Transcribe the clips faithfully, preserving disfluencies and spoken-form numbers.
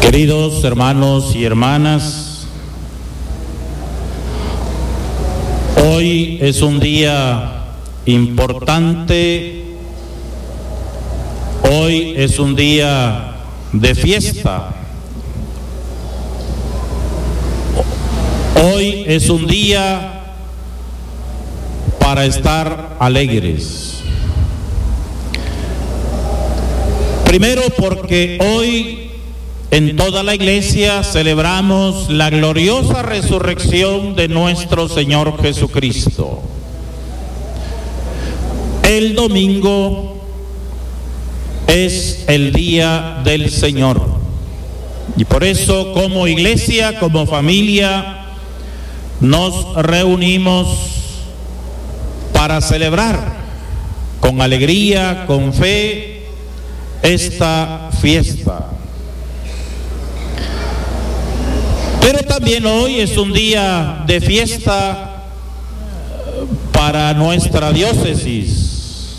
Queridos hermanos y hermanas, hoy es un día importante, hoy es un día de fiesta, hoy es un día para estar alegres. Primero porque hoy en toda la iglesia celebramos la gloriosa resurrección de nuestro Señor Jesucristo. El domingo es el día del Señor. Y por eso como iglesia, como familia, nos reunimos para celebrar con alegría, con fe, esta fiesta. Pero también hoy es un día de fiesta para nuestra diócesis,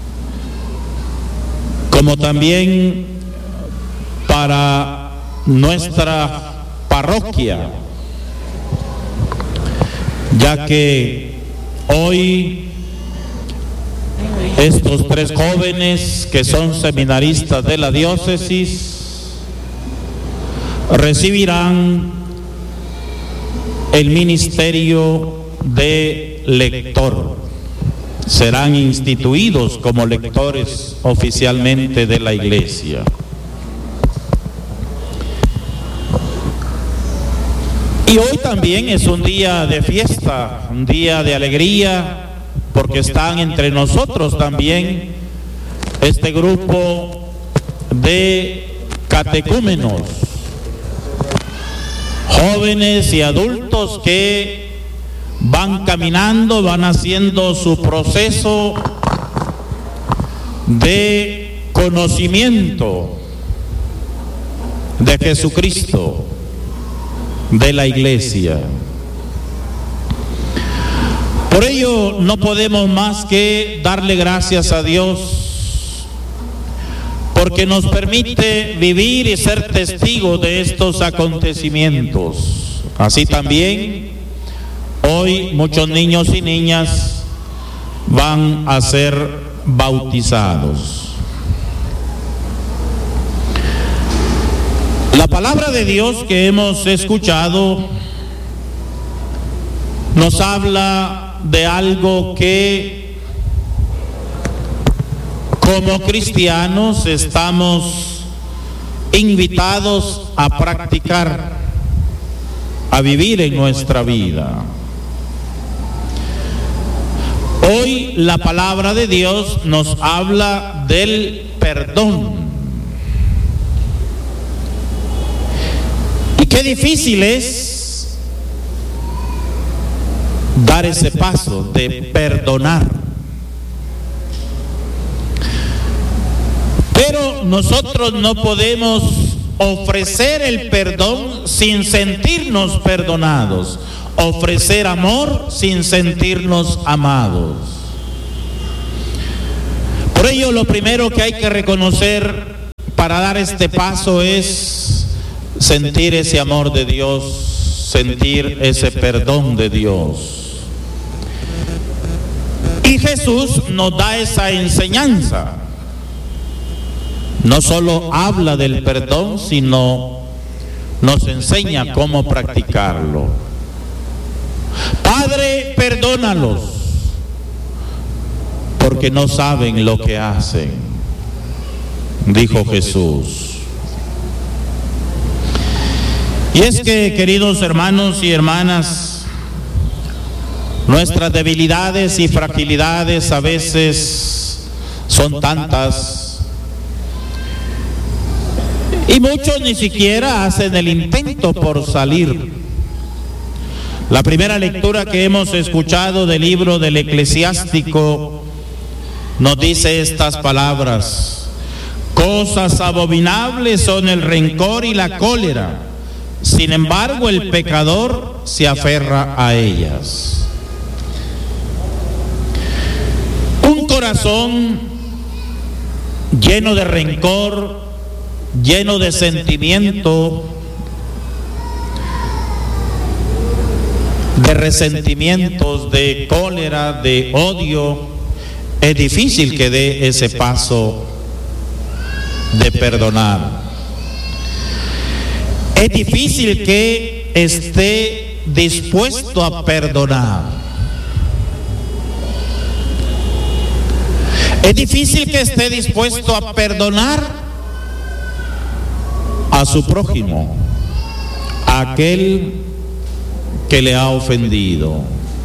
como también para nuestra parroquia, ya que hoy estos tres jóvenes que son seminaristas de la diócesis recibirán el ministerio de lector. Serán instituidos como lectores oficialmente de la iglesia. Y hoy también es un día de fiesta, un día de alegría, porque están entre nosotros también este grupo de catecúmenos, jóvenes y adultos que van caminando, van haciendo su proceso de conocimiento de Jesucristo, de la iglesia. Por ello no podemos más que darle gracias a Dios, porque nos permite vivir y ser testigos de estos acontecimientos. Así también, hoy muchos niños y niñas van a ser bautizados. La palabra de Dios que hemos escuchado nos habla de algo que como cristianos estamos invitados a practicar, a vivir en nuestra vida. Hoy la palabra de Dios nos habla del perdón. Y qué difícil es dar ese paso de perdonar. Pero nosotros no podemos ofrecer el perdón sin sentirnos perdonados, ofrecer amor sin sentirnos amados. Por ello, lo primero que hay que reconocer para dar este paso es sentir ese amor de Dios, sentir ese perdón de Dios. Y Jesús nos da esa enseñanza. No solo habla del perdón, sino nos enseña cómo practicarlo. Padre, perdónalos, porque no saben lo que hacen, dijo Jesús. Y es que, queridos hermanos y hermanas, nuestras debilidades y fragilidades a veces son tantas, y muchos ni siquiera hacen el intento por salir. La primera lectura que hemos escuchado del libro del Eclesiástico nos dice estas palabras: cosas abominables son el rencor y la cólera, sin embargo el pecador se aferra a ellas. Un corazón lleno de rencor, lleno de sentimiento, de resentimientos, de cólera, de odio, es difícil que dé ese paso de perdonar. Es difícil que esté dispuesto a perdonar. Es difícil que esté dispuesto a perdonar a su prójimo, a aquel que le ha ofendido.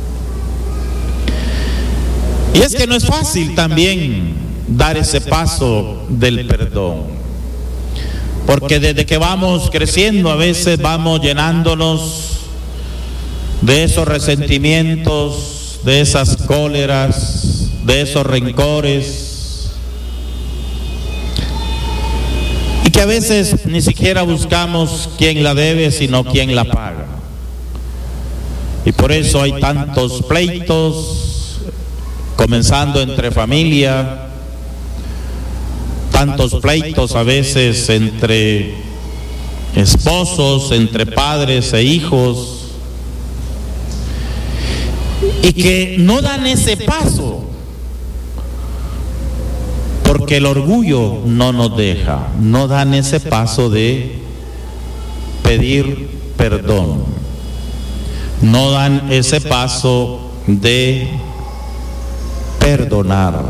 Y es que no es fácil también dar ese paso del perdón, porque desde que vamos creciendo a veces vamos llenándonos de esos resentimientos, de esas cóleras, de esos rencores, y que a veces ni siquiera buscamos quién la debe, sino quién la paga. Y por eso hay tantos pleitos, comenzando entre familia, tantos pleitos a veces entre esposos, entre padres e hijos, y que no dan ese paso, porque el orgullo no nos deja, no dan ese paso de pedir perdón, no dan ese paso de perdonar.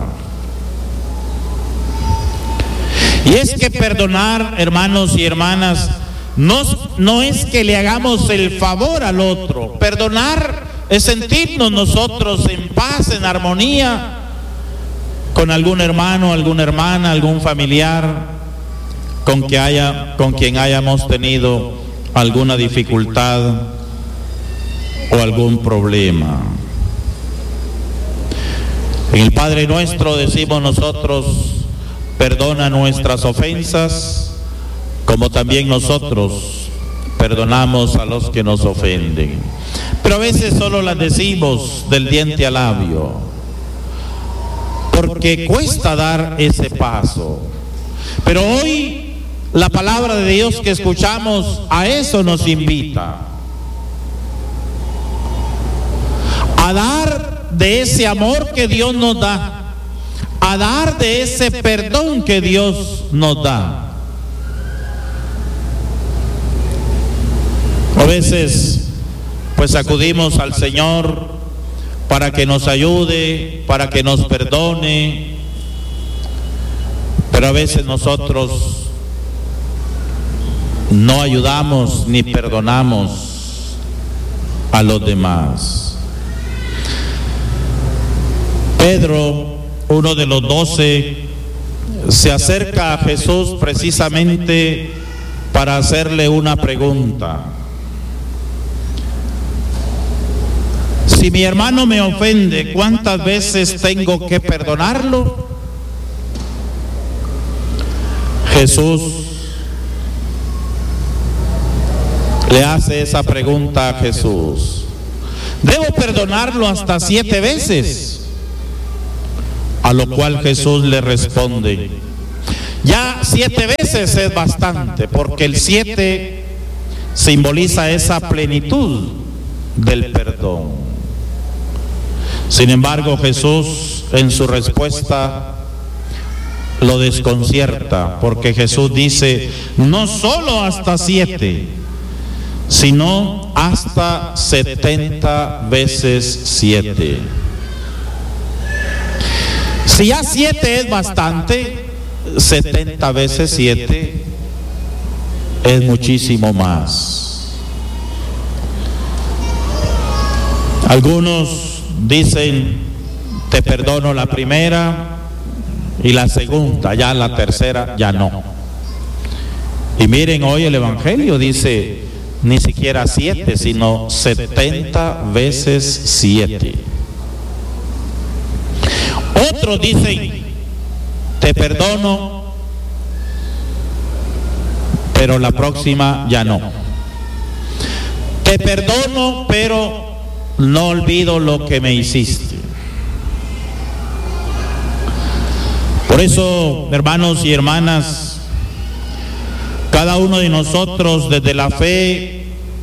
Y es que perdonar, hermanos y hermanas, no, no es que le hagamos el favor al otro. Perdonar es sentirnos nosotros en paz, en armonía con algún hermano, alguna hermana, algún familiar con, que haya, con quien hayamos tenido alguna dificultad o algún problema. En el Padre Nuestro decimos nosotros: perdona nuestras ofensas, como también nosotros perdonamos a los que nos ofenden. Pero a veces solo las decimos del diente al labio, porque cuesta dar ese paso. Pero hoy la palabra de Dios que escuchamos a eso nos invita, a dar de ese amor que Dios nos da, a dar de ese perdón que Dios nos da. A veces pues acudimos al Señor para que nos ayude, para que nos perdone, pero a veces nosotros no ayudamos ni perdonamos a los demás. Pedro, uno de los doce, se acerca a Jesús precisamente para hacerle una pregunta. Si mi hermano me ofende, ¿cuántas veces tengo que perdonarlo? Jesús le hace esa pregunta a Jesús. ¿Debo perdonarlo hasta siete veces? A lo cual Jesús le responde: ya siete veces es bastante, porque el siete simboliza esa plenitud del perdón. Sin embargo, Jesús en su respuesta lo desconcierta, porque Jesús dice: no solo hasta siete, sino hasta setenta veces siete. Si ya siete es bastante, setenta veces siete es muchísimo más. Algunos dicen: te perdono la primera y la segunda, ya la tercera ya no. Y miren, hoy el Evangelio dice ni siquiera siete, sino setenta veces siete. Otros dicen: te perdono, pero la próxima ya no. Te perdono, pero no olvido lo que me hiciste. Por eso, hermanos y hermanas, Cada uno de nosotros desde la fe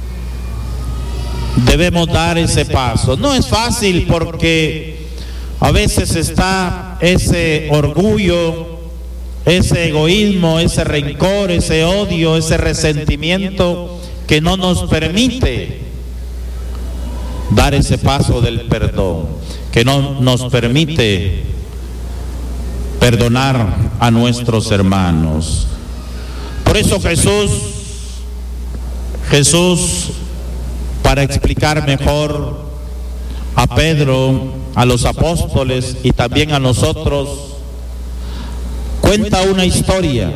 debemos dar ese paso. No es fácil porque a veces está ese orgullo, ese egoísmo, ese rencor, ese odio, ese resentimiento que no nos permite dar ese paso del perdón, que no nos permite perdonar a nuestros hermanos. Por eso Jesús, Jesús, para explicar mejor a Pedro, a los apóstoles y también a nosotros, cuenta una historia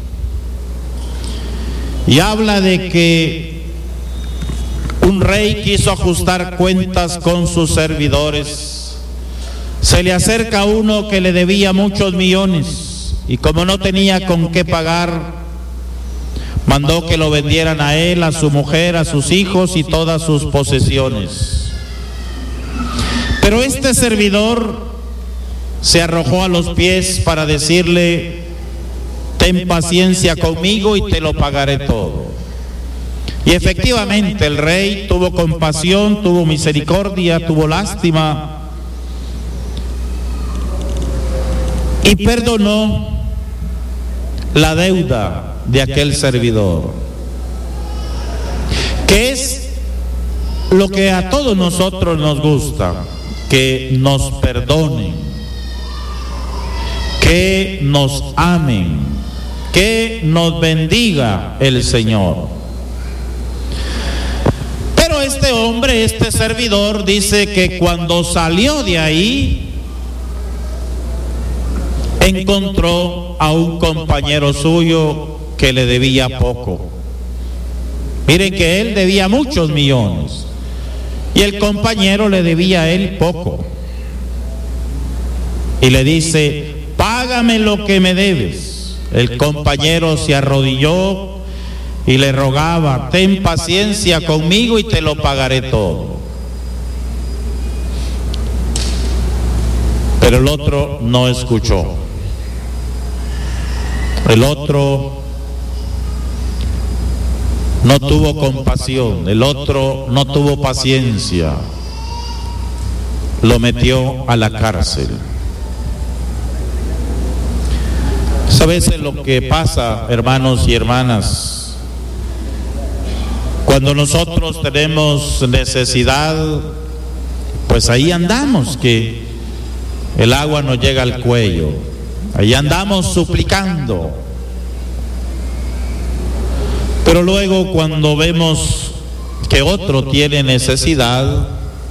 y habla de que un rey quiso ajustar cuentas con sus servidores. Se le acerca uno que le debía muchos millones y como no tenía con qué pagar, mandó que lo vendieran a él, a su mujer, a sus hijos y todas sus posesiones. Pero este servidor se arrojó a los pies para decirle: ten paciencia conmigo y te lo pagaré todo. Y efectivamente el rey tuvo compasión, tuvo misericordia, tuvo lástima y perdonó la deuda de aquel servidor, que es lo que a todos nosotros nos gusta, que nos perdonen, que nos amen, que nos bendiga el Señor. Pero este hombre, este servidor, dice que cuando salió de ahí encontró a un compañero suyo que le debía poco. Miren que él debía muchos millones y el compañero le debía a él poco. Y le dice: págame lo que me debes. El compañero se arrodilló y le rogaba: ten paciencia conmigo y te lo pagaré todo. Pero el otro no escuchó. El otro no tuvo compasión, el otro no tuvo paciencia, lo metió a la cárcel. A veces lo que pasa, hermanos y hermanas, cuando nosotros tenemos necesidad, pues ahí andamos, que el agua nos llega al cuello, ahí andamos suplicando. Pero luego cuando vemos que otro tiene necesidad,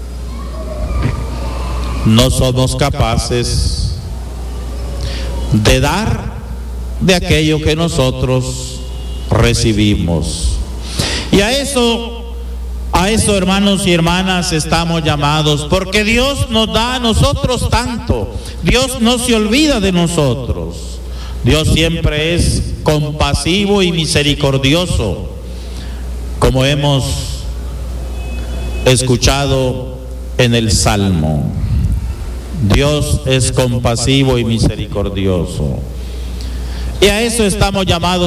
no somos capaces de dar de aquello que nosotros recibimos. Y a eso, a eso, hermanos y hermanas, estamos llamados, porque Dios nos da a nosotros tanto. Dios no se olvida de nosotros. Dios siempre es compasivo y misericordioso, como hemos escuchado en el Salmo. Dios es compasivo y misericordioso. Y a eso estamos llamados